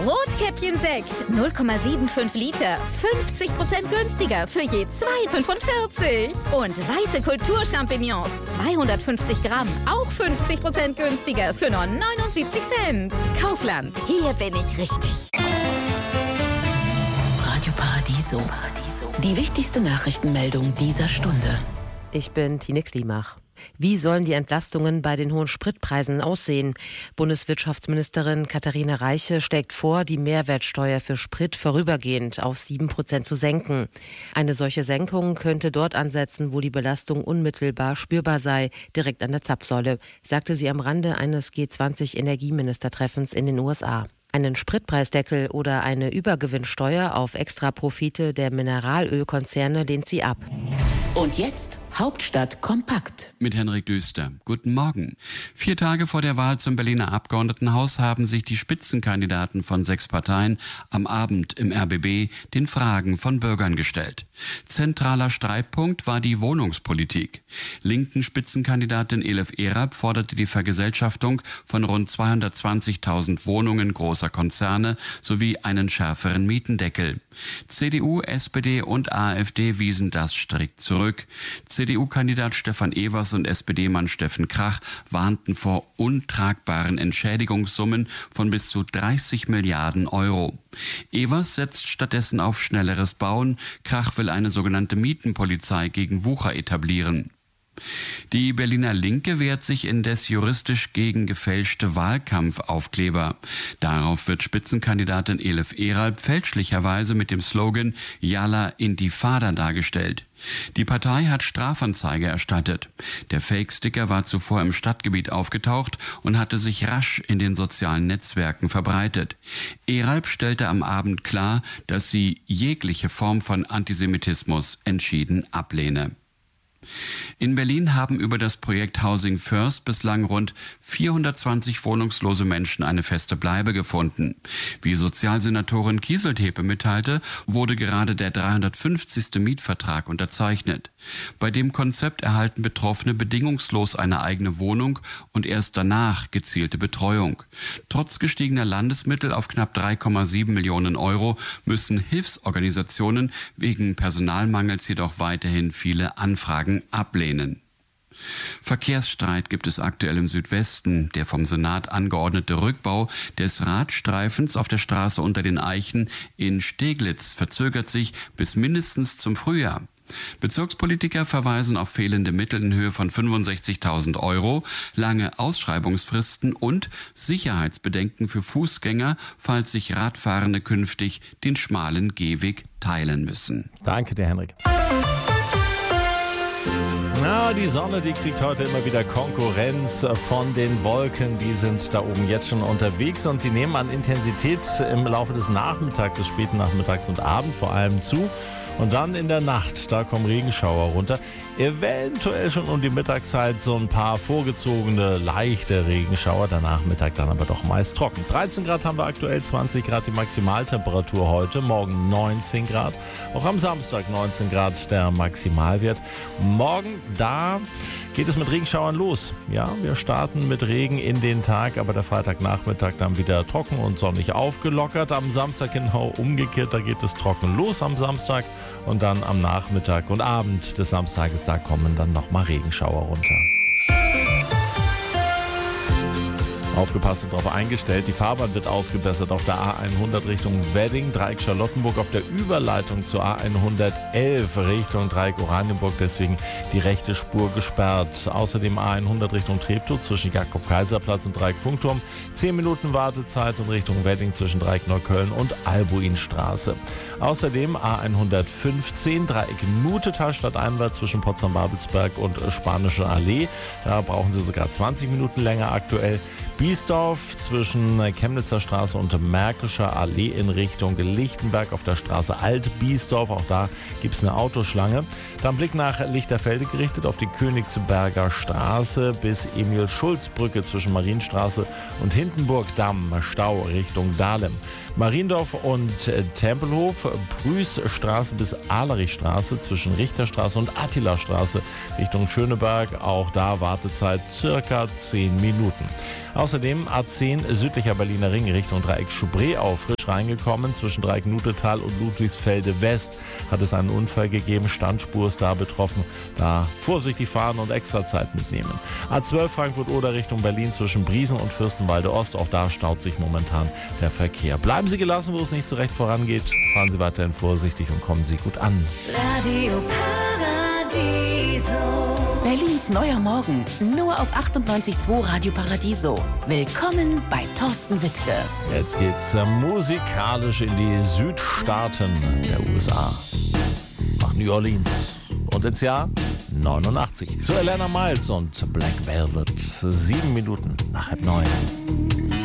Rotkäppchen-Sekt, 0,75 Liter, 50% günstiger für je 2,45. Und weiße Kulturchampignons, 250 Gramm, auch 50% günstiger für nur 79 Cent. Kaufland, hier bin ich richtig. Radio Paradiso. Die wichtigste Nachrichtenmeldung dieser Stunde. Ich bin Tine Klimach. Wie sollen die Entlastungen bei den hohen Spritpreisen aussehen? Bundeswirtschaftsministerin Katharina Reiche schlägt vor, die Mehrwertsteuer für Sprit vorübergehend auf 7% zu senken. Eine solche Senkung könnte dort ansetzen, wo die Belastung unmittelbar spürbar sei, direkt an der Zapfsäule, sagte sie am Rande eines G20-Energieministertreffens in den USA. Einen Spritpreisdeckel oder eine Übergewinnsteuer auf Extraprofite der Mineralölkonzerne lehnt sie ab. Und jetzt Hauptstadt kompakt. Mit Henrik Düster. Guten Morgen. 4 Tage vor der Wahl zum Berliner Abgeordnetenhaus haben sich die Spitzenkandidaten von 6 Parteien am Abend im RBB den Fragen von Bürgern gestellt. Zentraler Streitpunkt war die Wohnungspolitik. Linken Spitzenkandidatin Elif Erab forderte die Vergesellschaftung von rund 220.000 Wohnungen großer Konzerne sowie einen schärferen Mietendeckel. CDU, SPD und AfD wiesen das strikt zurück. CDU-Kandidat Stefan Evers und SPD-Mann Steffen Krach warnten vor untragbaren Entschädigungssummen von bis zu 30 Milliarden Euro. Evers setzt stattdessen auf schnelleres Bauen. Krach will eine sogenannte Mietenpolizei gegen Wucher etablieren. Die Berliner Linke wehrt sich indes juristisch gegen gefälschte Wahlkampfaufkleber. Darauf wird Spitzenkandidatin Elif Erab fälschlicherweise mit dem Slogan Yalla Intifada dargestellt. Die Partei hat Strafanzeige erstattet. Der Fake-Sticker war zuvor im Stadtgebiet aufgetaucht und hatte sich rasch in den sozialen Netzwerken verbreitet. Erab stellte am Abend klar, dass sie jegliche Form von Antisemitismus entschieden ablehne. In Berlin haben über das Projekt Housing First bislang rund 420 wohnungslose Menschen eine feste Bleibe gefunden. Wie Sozialsenatorin Kieseltepe mitteilte, wurde gerade der 350. Mietvertrag unterzeichnet. Bei dem Konzept erhalten Betroffene bedingungslos eine eigene Wohnung und erst danach gezielte Betreuung. Trotz gestiegener Landesmittel auf knapp 3,7 Millionen Euro müssen Hilfsorganisationen wegen Personalmangels jedoch weiterhin viele Anfragen ablehnen. Verkehrsstreit gibt es aktuell im Südwesten. Der vom Senat angeordnete Rückbau des Radstreifens auf der Straße Unter den Eichen in Steglitz verzögert sich bis mindestens zum Frühjahr. Bezirkspolitiker verweisen auf fehlende Mittel in Höhe von 65.000 Euro, lange Ausschreibungsfristen und Sicherheitsbedenken für Fußgänger, falls sich Radfahrende künftig den schmalen Gehweg teilen müssen. Danke dir, Henrik. Na, die Sonne, die kriegt heute immer wieder Konkurrenz von den Wolken. Die sind da oben jetzt schon unterwegs und die nehmen an Intensität im Laufe des Nachmittags, des späten Nachmittags und Abend vor allem zu. Und dann in der Nacht, da kommen Regenschauer runter. Eventuell schon um die Mittagszeit so ein paar vorgezogene, leichte Regenschauer. Der Nachmittag dann aber doch meist trocken. 13 Grad haben wir aktuell, 20 Grad die Maximaltemperatur heute. Morgen 19 Grad. Auch am Samstag 19 Grad der Maximalwert. Morgen, da geht es mit Regenschauern los. Ja, wir starten mit Regen in den Tag, aber der Freitagnachmittag dann wieder trocken und sonnig aufgelockert. Am Samstag genau umgekehrt, da geht es trocken los am Samstag und dann am Nachmittag und Abend des Samstages, da kommen dann nochmal Regenschauer runter. Aufgepasst und darauf eingestellt. Die Fahrbahn wird ausgebessert auf der A100 Richtung Wedding, Dreieck Charlottenburg, auf der Überleitung zur A111 Richtung Dreieck Oranienburg, deswegen die rechte Spur gesperrt. Außerdem A100 Richtung Treptow zwischen Jakob-Kaiser-Platz und Dreieck Funkturm, 10 Minuten Wartezeit und Richtung Wedding zwischen Dreieck Neukölln und Albuinstraße. Außerdem A115 Dreieck Mutetal stadteinwärts zwischen Potsdam-Babelsberg und Spanische Allee. Da brauchen Sie sogar 20 Minuten länger aktuell. Biesdorf zwischen Chemnitzer Straße und Märkischer Allee in Richtung Lichtenberg auf der Straße Alt-Biesdorf. Auch da gibt es eine Autoschlange. Dann Blick nach Lichterfelde gerichtet auf die Königsberger Straße bis Emil-Schulz-Brücke zwischen Marienstraße und Hindenburgdamm. Stau Richtung Dahlem. Mariendorf und Tempelhof, Prüßstraße bis Ahlerichstraße zwischen Richterstraße und Attilastraße Richtung Schöneberg. Auch da Wartezeit circa 10 Minuten. Außerdem A10 südlicher Berliner Ring Richtung Dreieck Schubré frisch reingekommen. Zwischen Dreieck-Nutetal und Ludwigsfelde West hat es einen Unfall gegeben. Standspur ist da betroffen. Da vorsichtig fahren und extra Zeit mitnehmen. A12 Frankfurt-Oder Richtung Berlin zwischen Briesen und Fürstenwalde Ost. Auch da staut sich momentan der Verkehr. Bleiben Sie gelassen, wo es nicht so recht vorangeht. Fahren Sie weiterhin vorsichtig und kommen Sie gut an. Radio Paradiso. Berlins neuer Morgen. Nur auf 98.2 Radio Paradiso. Willkommen bei Thorsten Wittke. Jetzt geht's musikalisch in die Südstaaten der USA. Nach New Orleans. Und ins Jahr 89. Zu Alana Miles und Black Velvet. 7 Minuten nach 8:30.